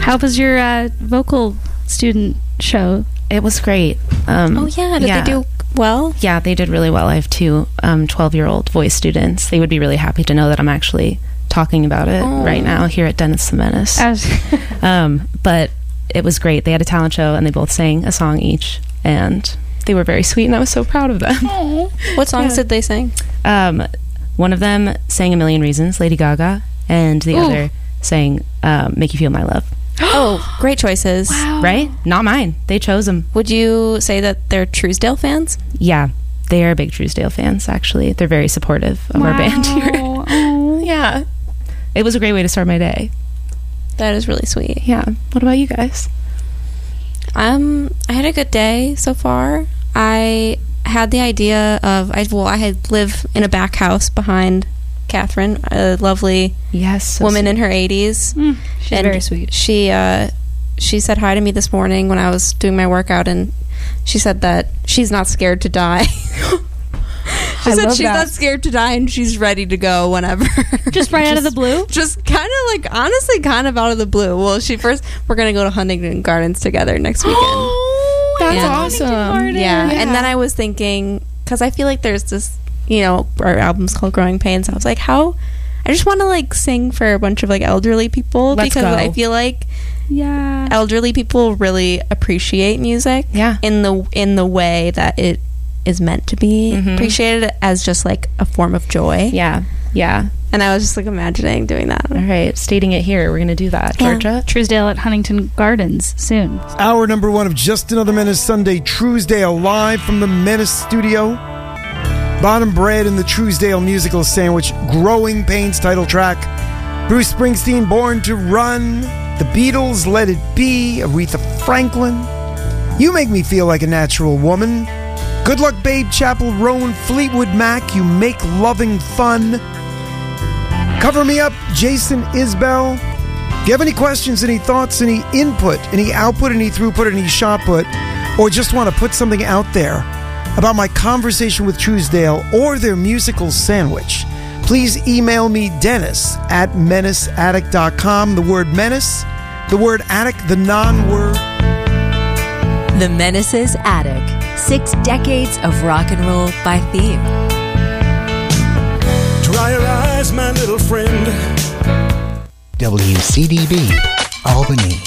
How was your vocal student show? It was great. Did they do well? Yeah, they did really well. I have two 12-year-old voice students. They would be really happy to know that I'm actually talking about it right now here at Dennis the Menace. But it was great. They had a talent show, and they both sang a song each, and they were very sweet, and I was so proud of them. What songs did they sing? One of them sang A Million Reasons, Lady Gaga, and the other sang Make You Feel My Love. Oh, great choices. Wow. Right? Not mine. They chose them. Would you say that they're Truesdale fans? Yeah, they are big Truesdale fans, actually. They're very supportive of our band here. Yeah. It was a great way to start my day. That is really sweet. Yeah. What about you guys? I had a good day so far. I had the idea of, I had lived in a back house behind Catherine, a lovely woman in her 80s. She's very sweet. She said hi to me this morning when I was doing my workout, and she said that she's not scared to die. She said she's not scared to die, and she's ready to go whenever. Just right out of the blue? Just kind of like, honestly, kind of out of the blue. Well, we're going to go to Huntington Gardens together next weekend. That's awesome. Yeah. And then I was thinking, because I feel like there's this, our album's called Growing Pains. I was like, I just want to like sing for a bunch of like elderly people. Because I feel like elderly people really appreciate music in the way that it is meant to be appreciated, as just like a form of joy. Yeah. And I was just like imagining doing that. All right, stating it here. We're going to do that. Georgia? Truesdale at Huntington Gardens soon. Hour number 1 of Just Another Menace Sunday. Truesdale live from the Menace studio. Bottom Bread and the Truesdale musical sandwich. Growing Pains title track. Bruce Springsteen, Born to Run. The Beatles, Let It Be. Aretha Franklin. You Make Me Feel Like a Natural Woman. Good Luck Babe, Chapel Roan, Fleetwood Mac, You Make Loving Fun. Cover Me Up, Jason Isbell. If you have any questions, any thoughts, any input, any output, any throughput, any shot put, or just want to put something out there about my conversation with Truesdale or their musical sandwich, please email me, Dennis at menaceattic.com. The word menace, the word attic, the non-word. The Menace's Attic. 6 decades of rock and roll by theme. Dry your eyes, my little friend. WCDB, Albany.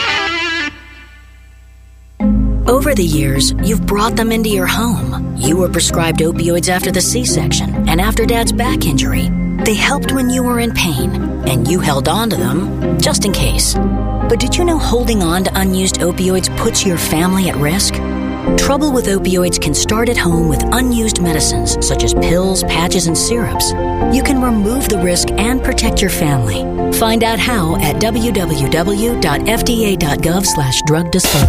Over the years, you've brought them into your home. You were prescribed opioids after the C-section and after Dad's back injury. They helped when you were in pain, and you held on to them just in case. But did you know holding on to unused opioids puts your family at risk? Trouble with opioids can start at home with unused medicines such as pills, patches, and syrups. You can remove the risk and protect your family. Find out how at www.fda.gov/drug disposal.